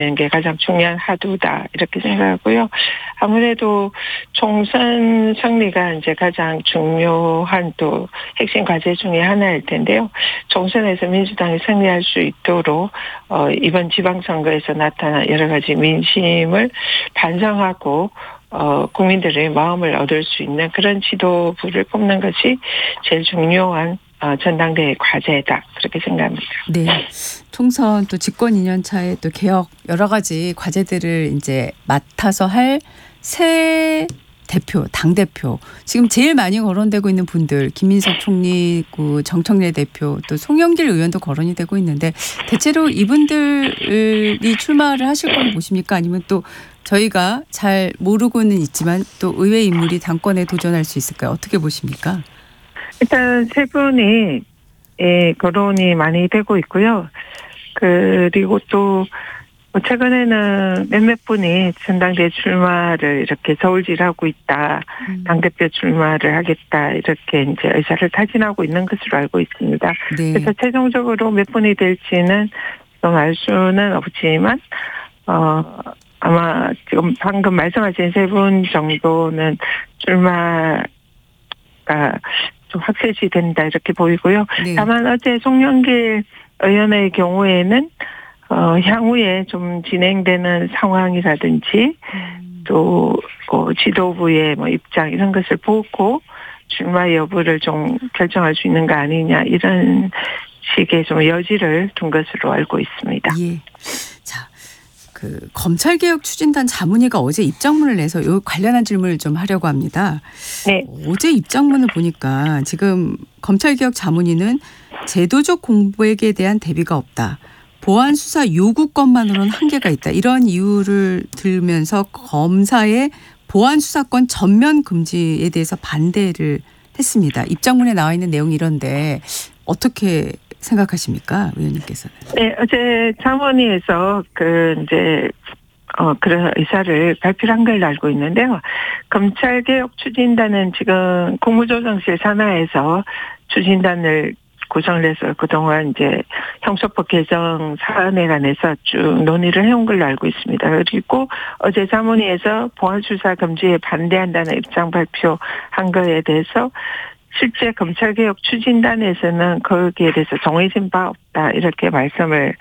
게 가장 중요한 하두다 이렇게 생각하고요. 아무래도 총선 승리가 이제 가장 중요한 또 핵심 과제 중에 하나일 텐데요. 총선에서 민주당이 승리할 수 있도록 이번 지방선거에서 나타난 여러 가지 민심을 반성하고 국민들의 마음을 얻을 수 있는 그런 지도부를 뽑는 것이 제일 중요한 전당대회 과제다 그렇게 생각합니다. 네, 총선 또 집권 2년 차에 또 개혁 여러 가지 과제들을 이제 맡아서 할 새 대표, 당 대표 지금 제일 많이 거론되고 있는 분들 김민석 총리, 정청래 대표, 또 송영길 의원도 거론이 되고 있는데 대체로 이분들이 출마를 하실 거로 보십니까? 아니면 또 저희가 잘 모르고는 있지만 또 의외 인물이 당권에 도전할 수 있을까요? 어떻게 보십니까? 일단 세 분이 거론이 많이 되고 있고요. 그리고 또 최근에는 몇몇 분이 전당대회 출마를 이렇게 저울질하고 있다. 당대표 출마를 하겠다. 이렇게 이제 의사를 타진하고 있는 것으로 알고 있습니다. 네. 그래서 최종적으로 몇 분이 될지는 좀 알 수는 없지만 아마 지금 방금 말씀하신 세 분 정도는 출마가 좀 확실시 된다 이렇게 보이고요. 네. 다만 어제 송영길 의원의 경우에는 향후에 좀 진행되는 상황이라든지 또 지도부의 입장 이런 것을 보고 출마 여부를 좀 결정할 수 있는 거 아니냐 이런 식의 좀 여지를 둔 것으로 알고 있습니다. 예. 자, 검찰개혁 추진단 자문위가 어제 입장문을 내서 이 관련한 질문을 좀 하려고 합니다. 네. 어제 입장문을 보니까 지금 검찰개혁 자문위는 제도적 공백에 대한 대비가 없다. 보안 수사 요구권만으로는 한계가 있다. 이런 이유를 들면서 검사의 보안 수사권 전면 금지에 대해서 반대를 했습니다. 입장문에 나와 있는 내용이 이런데 어떻게 생각하십니까, 의원님께서는? 네, 어제 자문위에서 그런 의사를 발표를 한 걸로 알고 있는데요. 검찰개혁 추진단은 지금 국무조정실 산하에서 추진단을 구성을 해서 그동안 이제 형사법 개정 사안에 관해서 쭉 논의를 해온 걸로 알고 있습니다. 그리고 어제 자문위에서 보안수사 금지에 반대한다는 입장 발표한 거에 대해서 실제 검찰개혁 추진단에서는 거기에 대해서 정해진 바 없다 이렇게 말씀을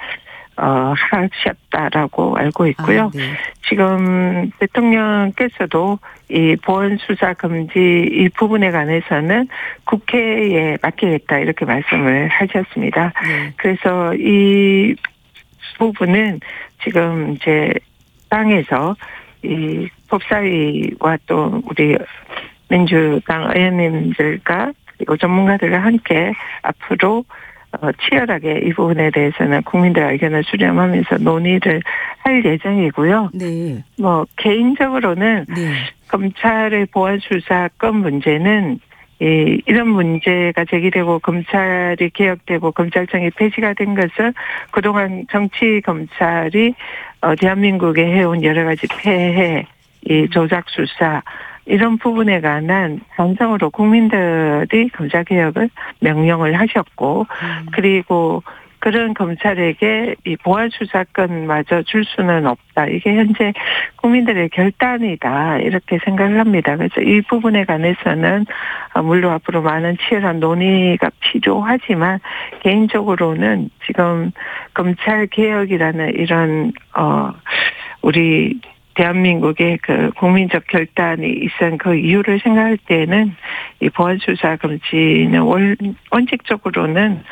하셨다라고 알고 있고요. 네. 지금 대통령께서도 이 보안수사 금지 이 부분에 관해서는 국회에 맡기겠다 이렇게 말씀을 하셨습니다. 네. 그래서 이 부분은 지금 이제 당에서 이 법사위와 또 우리 민주당 의원님들과 그리고 전문가들과 함께 앞으로 치열하게 이 부분에 대해서는 국민들 의견을 수렴하면서 논의를 할 예정이고요. 네. 개인적으로는 네. 검찰의 보안수사권 문제는 이런 문제가 제기되고 검찰이 개혁되고 검찰청이 폐지가 된 것은 그동안 정치 검찰이 대한민국에 해온 여러 가지 폐해, 이 조작 수사 이런 부분에 관한 반성으로 국민들이 검찰개혁을 명령을 하셨고 그리고 그런 검찰에게 이 보안수사권마저 줄 수는 없다. 이게 현재 국민들의 결단이다. 이렇게 생각을 합니다. 그래서 이 부분에 관해서는 물론 앞으로 많은 치열한 논의가 필요하지만 개인적으로는 지금 검찰개혁이라는 이런 우리 대한민국의 그 국민적 결단이 있은 그 이유를 생각할 때는 이 보안수사 금지는 원칙적으로는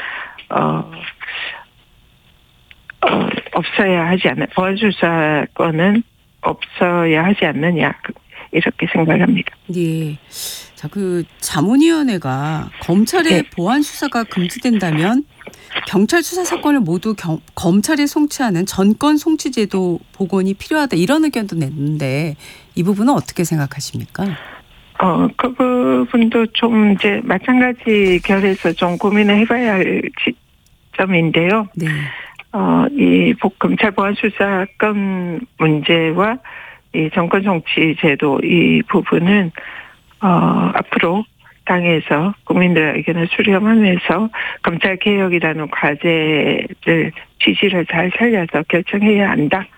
없어야 하지 않나, 보안수사권은 없어야 하지 않느냐 이렇게 생각합니다. 예. 자, 자문위원회가 검찰의 보안 수사가 금지된다면 경찰 수사 사건을 모두 검찰에 송치하는 전권 송치제도 복원이 필요하다 이런 의견도 냈는데 이 부분은 어떻게 생각하십니까? 그 부분도 좀 이제 마찬가지 결에서 좀 고민을 해봐야 할 지점인데요. 네. 이 검찰 보안 수사권 문제와 이 정권 송치 제도 이 부분은 앞으로 당에서 국민들의 의견을 수렴하면서 검찰 개혁이라는 과제를 지지를 잘 살려서 결정해야 한다.